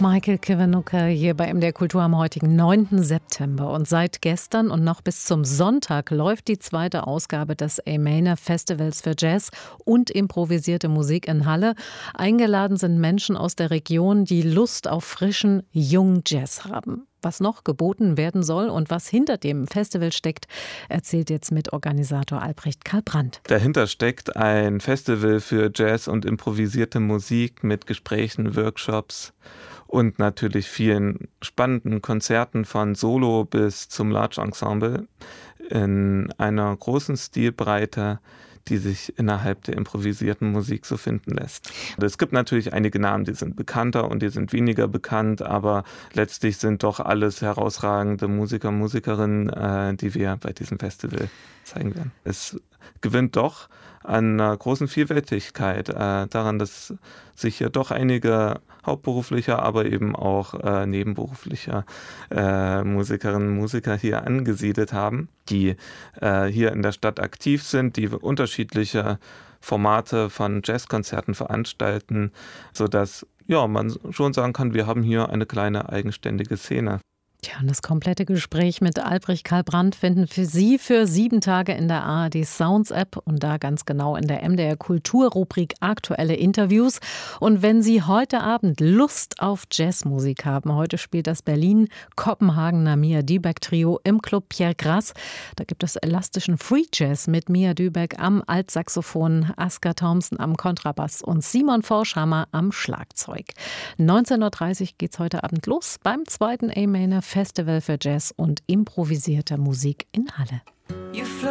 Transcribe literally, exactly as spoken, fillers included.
Michael Kiwanuka hier bei M D R Kultur am heutigen neunten September. Und seit gestern und noch bis zum Sonntag läuft die zweite Ausgabe des A-Manor Festivals für Jazz und improvisierte Musik in Halle. Eingeladen sind Menschen aus der Region, die Lust auf frischen, jungen Jazz haben. Was noch geboten werden soll und was hinter dem Festival steckt, erzählt jetzt Mitorganisator Albrecht Karl Brandt. Dahinter steckt ein Festival für Jazz und improvisierte Musik mit Gesprächen, Workshops und natürlich vielen spannenden Konzerten von Solo bis zum Large Ensemble in einer großen Stilbreite, die sich innerhalb der improvisierten Musik so finden lässt. Es gibt natürlich einige Namen, die sind bekannter und die sind weniger bekannt, aber letztlich sind doch alles herausragende Musiker, Musikerinnen, äh, die wir bei diesem Festival zeigen werden. Es gewinnt doch an einer großen Vielfältigkeit, äh, daran, dass sich hier doch einige hauptberufliche, aber eben auch äh, nebenberufliche äh, Musikerinnen und Musiker hier angesiedelt haben, die äh, hier in der Stadt aktiv sind, die unterschiedliche Formate von Jazzkonzerten veranstalten, sodass ja, man schon sagen kann, wir haben hier eine kleine eigenständige Szene. Tja, und das komplette Gespräch mit Albrecht Karl Brandt finden für Sie für sieben Tage in der A R D Sounds App und da ganz genau in der M D R Kultur-Rubrik Aktuelle Interviews. Und wenn Sie heute Abend Lust auf Jazzmusik haben, heute spielt das Berlin-Kopenhagener Mia Dübeck Trio im Club Pierre Grass. Da gibt es elastischen Free Jazz mit Mia Dübeck am Altsaxophon, Asker Thompson am Kontrabass und Simon Forschhammer am Schlagzeug. neunzehn Uhr dreißig geht es heute Abend los beim zweiten A-Manor Festival für Jazz und improvisierte Musik in Halle.